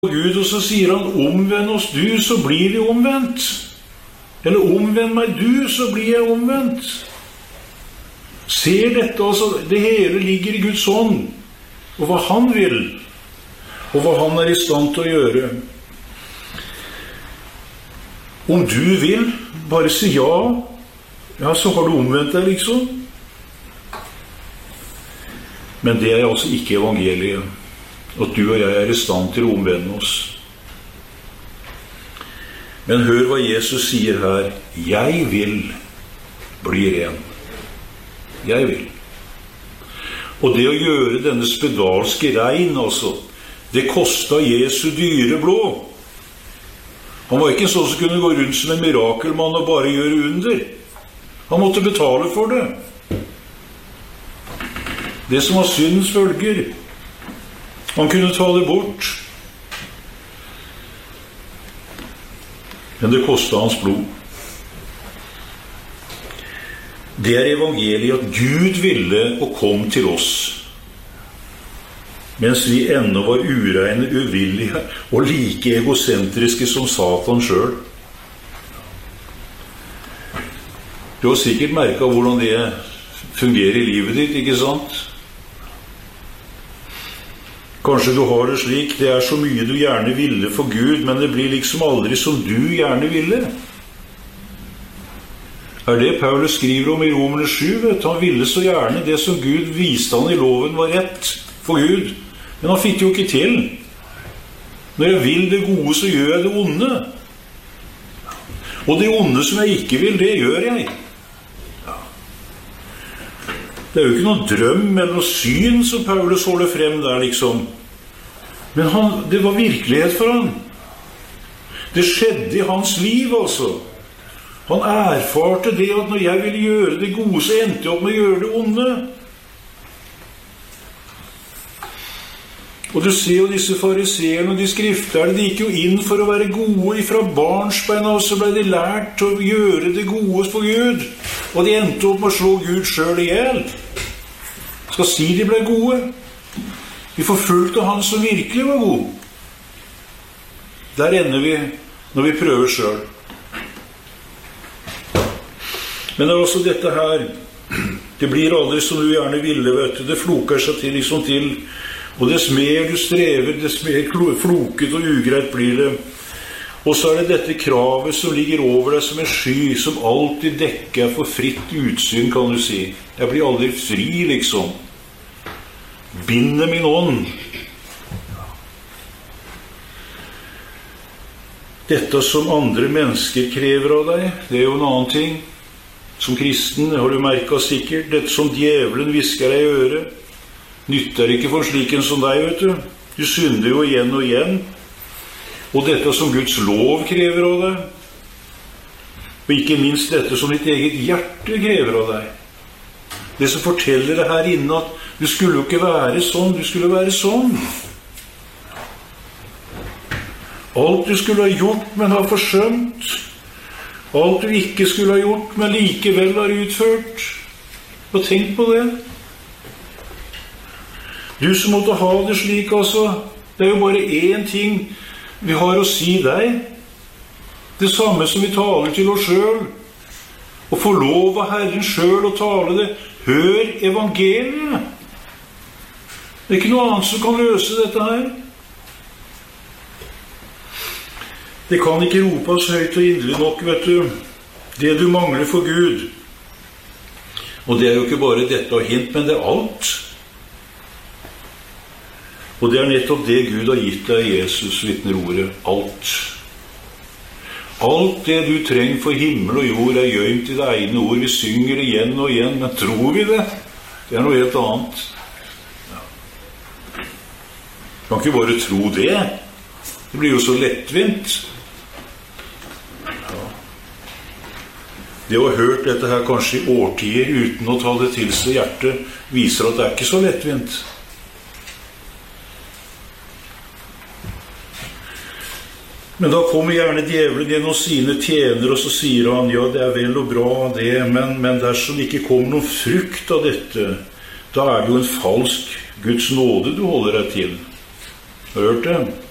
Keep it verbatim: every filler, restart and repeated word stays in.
Gud, og så sier han, omvend oss du, så blir vi omvendt. Eller omvend meg du, så blir jeg omvendt. Ser dette, altså, det hele ligger i Guds hånd, og hva han vil, og hva han er i stand til å gjøre. Om du vil, bare si ja, ja, så har du omvendt deg, liksom. Men det er altså ikke evangeliet, at du og jeg er i stand til å omvende oss. Men hør hva Jesus sier her. Jeg vil bli ren. Jeg vil. Og det å gjøre denne spedalske rein, altså, det kostet Jesu dyre blod. Han var ikke sånn som kunne gå rundt som en mirakelmann og bare gjøre under. Han måtte betale for det. Det som var syndens følger. Han kunne ta det bort. Men det kostet hans blod. Det er evangeliet at Gud ville og kom til oss, mens vi ennå var ureine, uvillige og like egosentriske som Satan selv. Du har sikkert merket hvordan det fungerer i livet ditt, ikke sant? Kanskje du har det slik, det er så mye du gjerne ville for Gud, men det blir liksom aldri som du gjerne ville. Er det Paulus skriver om i Romerne sju, vet du? Han ville så gjerne det som Gud viste han i loven var rett for Gud, men han fikk jo ikke til. Når jeg vil det gode, så gjør jeg det onde. Og det onde som jeg ikke vil, det gjør jeg. Det er jo ikke noen drøm eller noe syn som Paulus holder frem der, liksom. Men han, det var virkelighet for han. Det skjedde i hans liv, altså. Han erfarte det at når jeg ville gjøre det gode, så endte jeg opp med å gjøre det onde. Og du ser jo disse fariseerne og de skrifterne, de gikk jo inn for å være gode. Fra barnsbein av så ble de lært til å gjøre det gode for Gud. Og de endte opp med å slå Gud selv ihjel. Skal si de ble gode. De forfulgte han som virkelig var god. Der ender vi når vi prøver selv. Men det er også dette her. Det blir aldri som du gjerne ville, vet du. Det floker seg til liksom til. Og dess mer du strever, dess mer floket og ugreit blir det. Og så er det dette kravet som ligger over deg som en sky, som alltid dekker for fritt utsyn, kan du si. Jeg blir aldri fri, liksom. Binde min ånd. Dette som andre mennesker krever av deg, det er jo en annen ting. Som kristen har du merket sikkert. Dette som djevelen visker deg i øret, nytter ikke for sliken som deg, vet du. Du synder jo igjen og igjen. Og dette som Guds lov krever av deg. Og ikke minst dette som ditt eget hjerte krever av deg. Det som forteller deg her inne at du skulle jo ikke være sånn, du skulle være sånn. Alt du skulle ha gjort, men har forsømt. Alt du ikke skulle ha gjort, men likevel har utført. Og tenk på det. Du som måtte ha det slik, altså. Det er jo bare én ting vi har å si deg. Det samme som vi taler til oss selv. Og få lov av Herren selv å tale det. Hør evangeliet. Det er ikke noe annet som kan løse dette her. Det kan ikke ropes høyt og inderlig nok, vet du. Det du mangler for Gud. Og det er jo ikke bare dette og hint, men det er alt. Og det er nettopp det Gud har gitt deg, Jesus, vitner ordet. Alt. Alt det du trenger for himmel og jord er gjømt i det ene ord. Vi synger det igjen og igjen, men tror vi det? Det er noe helt annet. Du kan ikke bare tro det. Det blir jo så lettvint. Ja. Det å ha hørt dette her kanskje i årtier uten å ta det til seg hjertet, viser at det er ikke så lettvint. Men da kommer gjerne djevelen gjennom sine tjenere, og så sier han, ja, det er vel og bra det, men, men dersom det ikke kommer noen frukt av dette, da er det jo en falsk Guds nåde du holder deg til. Har du hørt det?